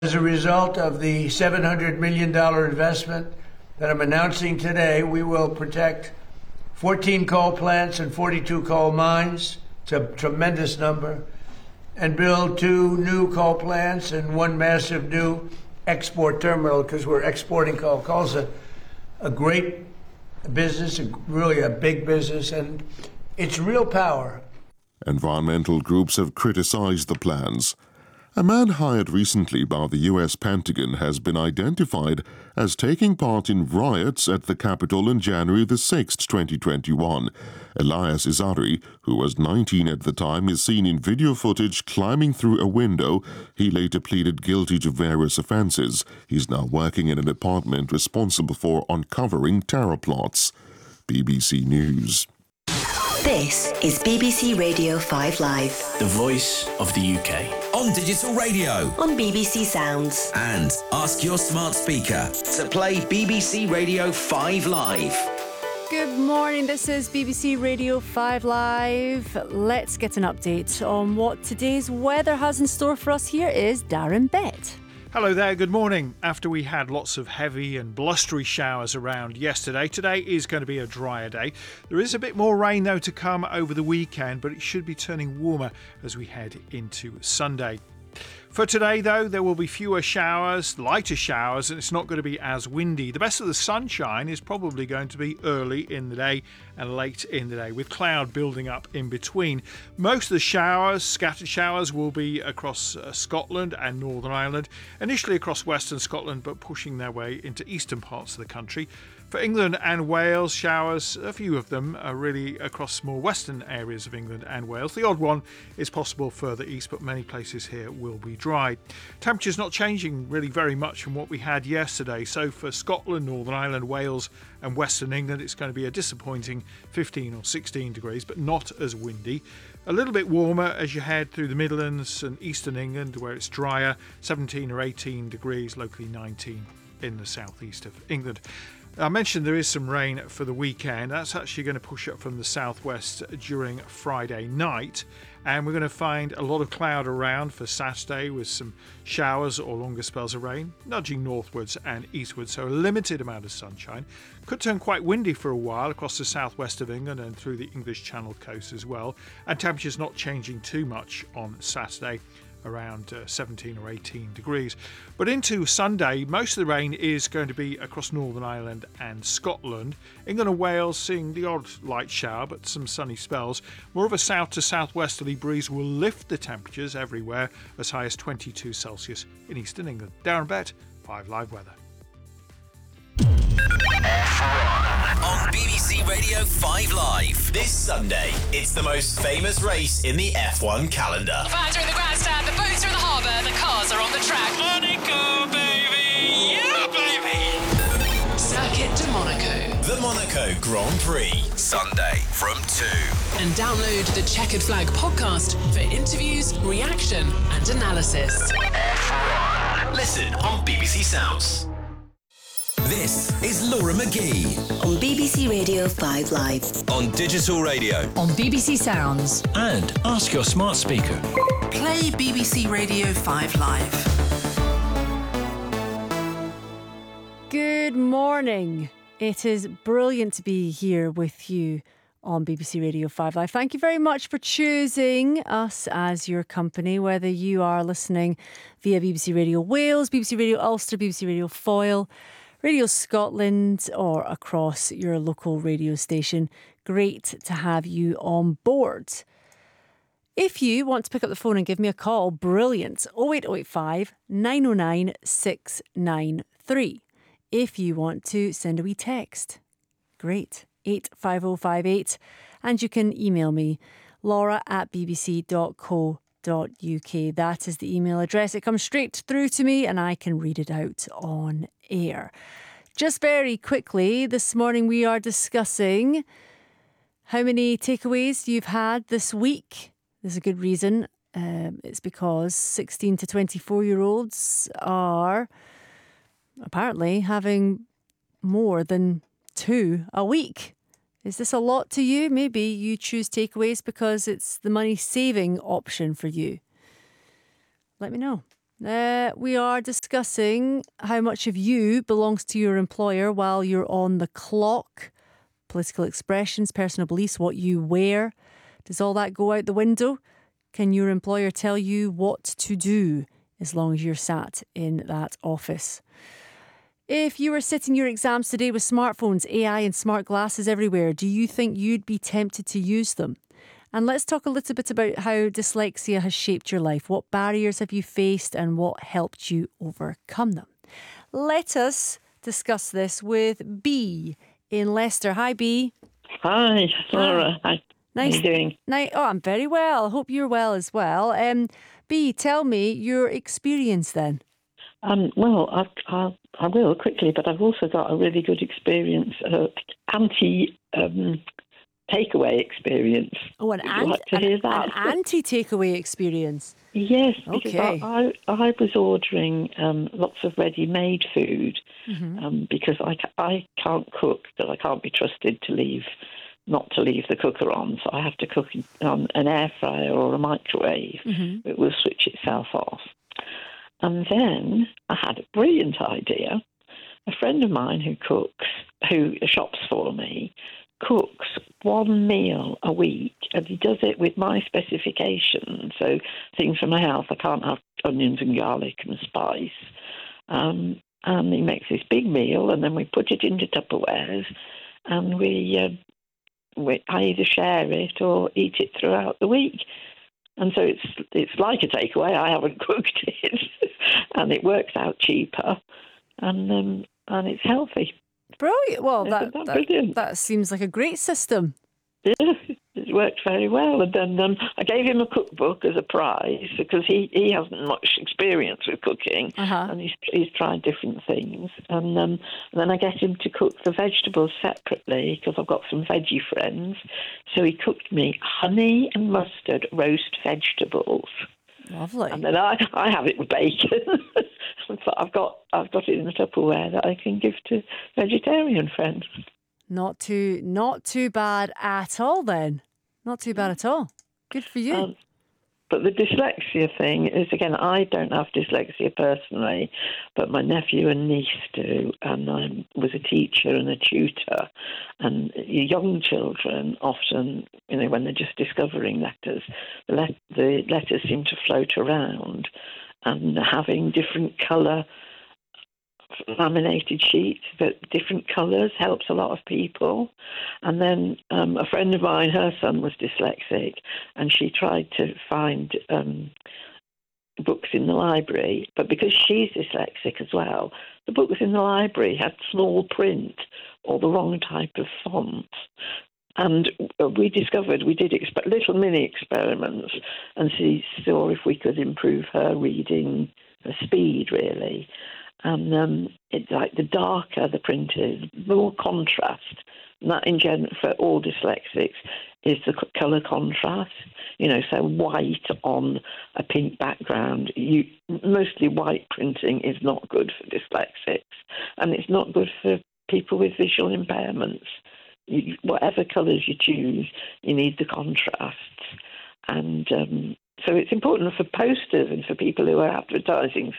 As a result of the $700 million investment that I'm announcing today, we will protect 14 coal plants and 42 coal mines. It's a tremendous number. And build 2 new coal plants and 1 massive new export terminal, because we're exporting coal. Coal's a great business, really a big business, and it's real power. Environmental groups have criticized the plans. A man hired recently by the U.S. Pentagon has been identified as taking part in riots at the Capitol on January the 6th, 2021. Elias Izari, who was 19 at the time, is seen in video footage climbing through a window. He later pleaded guilty to various offenses. He's now working in a department responsible for uncovering terror plots. BBC News. This is BBC Radio 5 Live. The voice of the UK. On digital radio. On BBC Sounds. And ask your smart speaker to play BBC Radio 5 Live. Good morning, this is BBC Radio 5 Live. Let's get an update on what today's weather has in store for us. Here is Darren Bett. Hello there, good morning. After we had lots of heavy and blustery showers around yesterday, today is going to be a drier day. There is a bit more rain though to come over the weekend, but it should be turning warmer as we head into Sunday. For today, though, there will be fewer showers, lighter showers, and it's not going to be as windy. The best of the sunshine is probably going to be early in the day and late in the day, with cloud building up in between. Most of the showers, scattered showers, will be across Scotland and Northern Ireland, initially across western Scotland, but pushing their way into eastern parts of the country. For England and Wales, showers, a few of them are really across more western areas of England and Wales. The odd one is possible further east, but many places here will be dry. Temperatures not changing really very much from what we had yesterday. So for Scotland, Northern Ireland, Wales and Western England, it's going to be a disappointing 15 or 16 degrees, but not as windy. A little bit warmer as you head through the Midlands and Eastern England, where it's drier, 17 or 18 degrees, locally 19 in the southeast of England. I mentioned there is some rain for the weekend. That's actually going to push up from the southwest during Friday night, and we're going to find a lot of cloud around for Saturday with some showers or longer spells of rain, nudging northwards and eastwards, so a limited amount of sunshine. Could turn quite windy for a while across the southwest of England and through the English Channel coast as well, and temperatures not changing too much on Saturday, around 17 or 18 degrees. But into Sunday, most of the rain is going to be across Northern Ireland and Scotland. England and Wales seeing the odd light shower, but some sunny spells. More of a south to southwesterly breeze will lift the temperatures everywhere, as high as 22 Celsius in eastern England. Darren Bett, 5 Live Weather. On BBC Radio 5 Live. This Sunday, it's the most famous race in the F1 calendar. Fans are in the grandstand, the boats are in the harbour, the cars are on the track. Monaco, baby! Yeah, baby! Circuit de Monaco. The Monaco Grand Prix. Sunday from 2. And download the Checkered Flag podcast for interviews, reaction and analysis. F1. Listen on BBC Sounds. This is Laura McGee. On BBC Radio 5 Live. On digital radio. On BBC Sounds. And ask your smart speaker. Play BBC Radio 5 Live. Good morning. It is brilliant to be here with you on BBC Radio 5 Live. Thank you very much for choosing us as your company, whether you are listening via BBC Radio Wales, BBC Radio Ulster, BBC Radio Foyle, Radio Scotland, or across your local radio station. Great to have you on board. If you want to pick up the phone and give me a call, brilliant. 08085 909 693. If you want to send a wee text, great. 85058. And you can email me, laura@bbc.co.uk. That is the email address. It comes straight through to me and I can read it out on air. Just very quickly, this morning we are discussing how many takeaways you've had this week. There's a good reason. It's because 16 to 24-year-olds are apparently having more than 2 a week. Is this a lot to you? Maybe you choose takeaways because it's the money saving option for you. Let me know. We are discussing how much of you belongs to your employer while you're on the clock. Political expressions, personal beliefs, what you wear. Does all that go out the window? Can your employer tell you what to do as long as you're sat in that office? If you were sitting your exams today with smartphones, AI and smart glasses everywhere, do you think you'd be tempted to use them? And let's talk a little bit about how dyslexia has shaped your life. What barriers have you faced and what helped you overcome them? Let us discuss this with B in Leicester. Hi, B. Hi, Laura. Hi. Nice. How are you doing? I'm very well. Hope you're well as well. B, tell me your experience then. Well, I will quickly, but I've also got a really good experience, takeaway experience. Oh, Would you like to hear that? An anti-takeaway experience. Yes, because Okay. I was ordering lots of ready-made food because I can't cook, but I can't be trusted to not to leave the cooker on, so I have to cook on an air fryer or a microwave. It will switch itself off. And then I had a brilliant idea. A friend of mine who shops for me, cooks one meal a week, and he does it with my specifications. So things for my health, I can't have onions and garlic and spice. And he makes this big meal, and then we put it into Tupperwares, and I either share it or eat it throughout the week. And so it's like a takeaway. I haven't cooked it, and it works out cheaper, and it's healthy. Brilliant. Well, Brilliant. that seems like a great system. Yeah, it worked very well. And then I gave him a cookbook as a prize because he hasn't much experience with cooking, and he's tried different things. And then I get him to cook the vegetables separately because I've got some veggie friends. So he cooked me honey and mustard roast vegetables. Lovely. And then I have it with bacon. But I've got it in a Tupperware that I can give to vegetarian friends. Not too bad at all then. Not too bad at all. Good for you. But the dyslexia thing is, again, I don't have dyslexia personally, but my nephew and niece do, and I was a teacher and a tutor. And young children often, when they're just discovering letters, the letters seem to float around, and having different colour laminated sheets, but different colours helps a lot of people. And then a friend of mine, her son was dyslexic, and she tried to find books in the library, but because she's dyslexic as well, the books in the library had small print or the wrong type of font. And we discovered, we did little mini experiments and saw if we could improve her reading, her speed really. And it's like the darker the print is, the more contrast. And that in general for all dyslexics is the colour contrast. So white on a pink background. Mostly white printing is not good for dyslexics, and it's not good for people with visual impairments. Whatever colours you choose, you need the contrasts. And so it's important for posters and for people who are advertising